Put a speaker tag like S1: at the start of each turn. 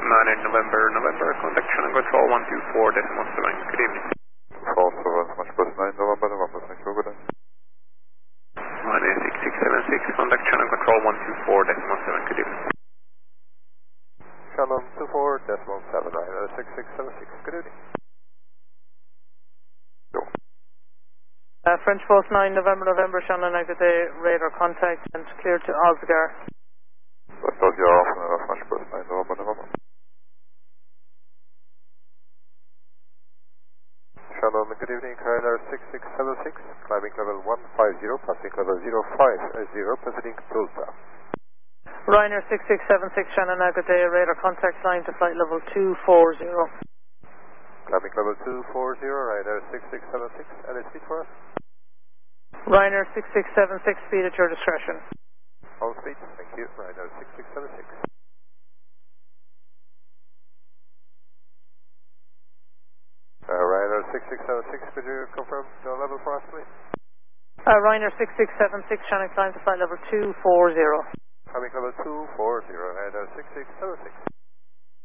S1: November, contact channel control 124.17, good evening.
S2: False over Smash Bus 9 November, thank you, good evening.
S1: Ryanair 6676, contact channel control 124.17, good evening.
S3: Shannon 24.7, Ryanair 6676, good evening.
S4: French Post 9 November, Shannon, good day, radar contact and clear to Oscar.
S2: West Oscar off Smash Bus 9 November.
S3: Shannon, good evening, Ryanair 6676, climbing level 150, passing level 050, proceeding to Tulsa.
S4: Ryanair 6676, Shannon, good day, radar contact line to flight level 240.
S3: Climbing level 240, Ryanair 6676, any speed for us?
S4: Ryanair 6676, speed at your discretion.
S3: All speed, thank you, Ryanair 6676. Ryanair 6676, could you confirm the level for us, please?
S4: Ryanair 6676, Shannon, climb to flight level 240.
S3: Climbing level 240, Ryanair 6676.